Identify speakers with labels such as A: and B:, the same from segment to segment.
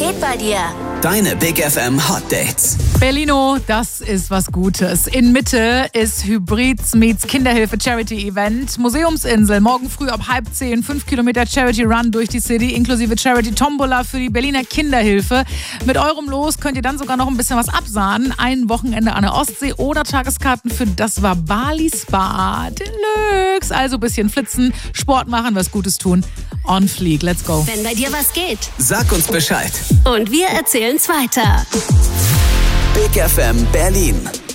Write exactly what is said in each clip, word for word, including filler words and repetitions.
A: geht bei dir?
B: Deine Big F M Hot Dates.
C: Berlino, das ist was Gutes. In Mitte ist Hybrids meets Kinderhilfe Charity Event. Museumsinsel, morgen früh ab halb zehn, fünf Kilometer Charity Run durch die City, inklusive Charity Tombola für die Berliner Kinderhilfe. Mit eurem Los könnt ihr dann sogar noch ein bisschen was absahnen. Ein Wochenende an der Ostsee oder Tageskarten für das war Bali Spa Deluxe. Also ein bisschen flitzen, Sport machen, was Gutes tun. On fleek, let's go.
A: Wenn bei dir was geht.
B: Sag uns Bescheid.
A: Und wir erzählen's weiter.
B: Big F M Berlin.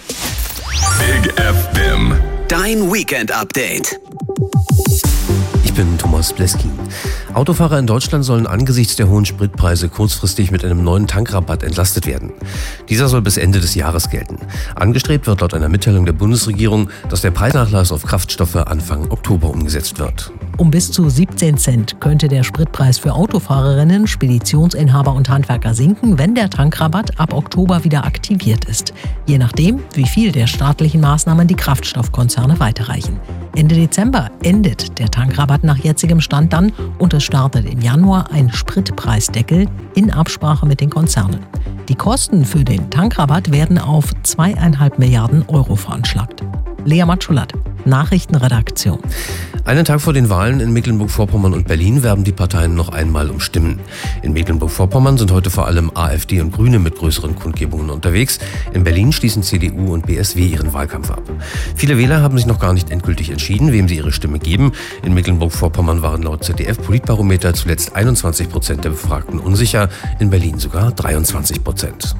D: Big F M.
B: Dein Weekend Update.
E: Ich bin Thomas Bleskin. Autofahrer in Deutschland sollen angesichts der hohen Spritpreise kurzfristig mit einem neuen Tankrabatt entlastet werden. Dieser soll bis Ende des Jahres gelten. Angestrebt wird laut einer Mitteilung der Bundesregierung, dass der Preisnachlass auf Kraftstoffe Anfang Oktober umgesetzt wird.
F: Um bis zu siebzehn Cent könnte der Spritpreis für Autofahrerinnen, Speditionsinhaber und Handwerker sinken, wenn der Tankrabatt ab Oktober wieder aktiviert ist. Je nachdem, wie viel der staatlichen Maßnahmen die Kraftstoffkonzerne weiterreichen. Ende Dezember endet der Tankrabatt nach jetzigem Stand dann und es startet im Januar ein Spritpreisdeckel in Absprache mit den Konzernen. Die Kosten für den Tankrabatt werden auf zweieinhalb Milliarden Euro veranschlagt. Lea Matschulat, Nachrichtenredaktion.
E: Einen Tag vor den Wahlen in Mecklenburg-Vorpommern und Berlin werben die Parteien noch einmal um Stimmen. In Mecklenburg-Vorpommern sind heute vor allem AfD und Grüne mit größeren Kundgebungen unterwegs. In Berlin schließen C D U und B S W ihren Wahlkampf ab. Viele Wähler haben sich noch gar nicht endgültig entschieden, wem sie ihre Stimme geben. In Mecklenburg-Vorpommern waren laut Z D F-Politbarometer zuletzt einundzwanzig Prozent der Befragten unsicher, in Berlin sogar dreiundzwanzig Prozent.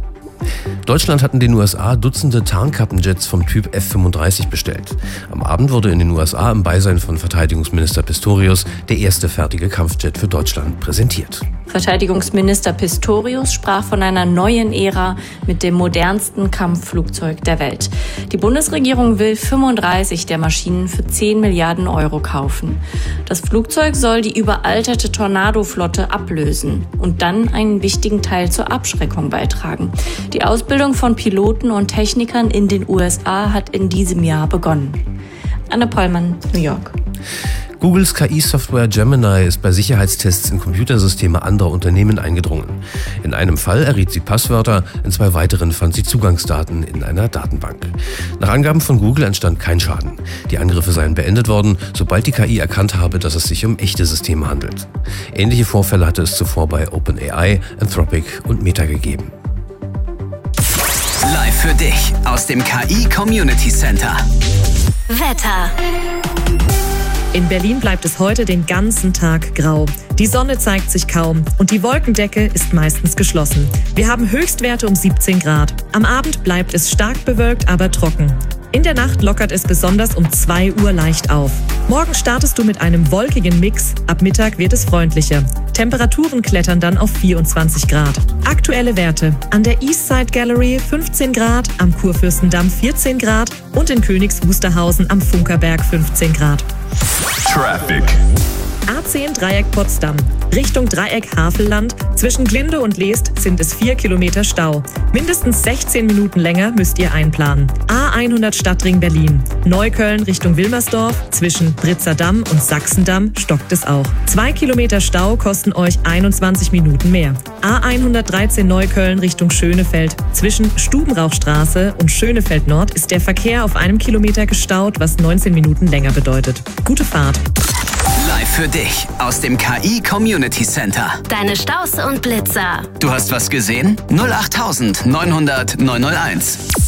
E: Deutschland hat in den U S A Dutzende Tarnkappenjets vom Typ F fünfunddreißig bestellt. Am Abend wurde in den U S A im Beisein von Verteidigungsminister Pistorius der erste fertige Kampfjet für Deutschland präsentiert.
G: Verteidigungsminister Pistorius sprach von einer neuen Ära mit dem modernsten Kampfflugzeug der Welt. Die Bundesregierung will fünfunddreißig der Maschinen für zehn Milliarden Euro kaufen. Das Flugzeug soll die überalterte Tornado-Flotte ablösen und dann einen wichtigen Teil zur Abschreckung beitragen. Die Ausbildung von Piloten und Technikern in den U S A hat in diesem Jahr begonnen. Anne Pollmann, New York.
E: Googles K I-Software Gemini ist bei Sicherheitstests in Computersysteme anderer Unternehmen eingedrungen. In einem Fall erriet sie Passwörter, in zwei weiteren fand sie Zugangsdaten in einer Datenbank. Nach Angaben von Google entstand kein Schaden. Die Angriffe seien beendet worden, sobald die K I erkannt habe, dass es sich um echte Systeme handelt. Ähnliche Vorfälle hatte es zuvor bei OpenAI, Anthropic und Meta gegeben.
B: Live für dich aus dem K I Community Center.
A: Wetter.
H: In Berlin bleibt es heute den ganzen Tag grau. Die Sonne zeigt sich kaum und die Wolkendecke ist meistens geschlossen. Wir haben Höchstwerte um siebzehn Grad. Am Abend bleibt es stark bewölkt, aber trocken. In der Nacht lockert es besonders um zwei Uhr leicht auf. Morgen startest du mit einem wolkigen Mix. Ab Mittag wird es freundlicher. Temperaturen klettern dann auf vierundzwanzig Grad. Aktuelle Werte: an der Eastside Gallery fünfzehn Grad, am Kurfürstendamm vierzehn Grad und in Königs Wusterhausen am Funkerberg fünfzehn Grad.
D: Traffic.
H: A zehn Dreieck Potsdam. Richtung Dreieck Havelland. Zwischen Glinde und Leest sind es vier Kilometer Stau. Mindestens sechzehn Minuten länger müsst ihr einplanen. A hundert Stadtring Berlin. Neukölln Richtung Wilmersdorf. Zwischen Britzer-Damm und Sachsendamm stockt es auch. Zwei Kilometer Stau kosten euch einundzwanzig Minuten mehr. A hundertdreizehn Neukölln Richtung Schönefeld. Zwischen Stubenrauchstraße und Schönefeld Nord ist der Verkehr auf einem Kilometer gestaut, was neunzehn Minuten länger bedeutet. Gute Fahrt.
B: Live für dich aus dem K I Community Center.
A: Deine Staus und Blitzer.
B: Du hast was gesehen? null acht neun null null neun null eins.